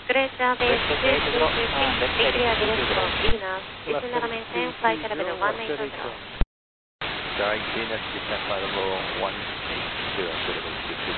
Grecia base 2226, be clear direction Venus, descend maintain flight level 180. Direct Venus, descent flight level 180,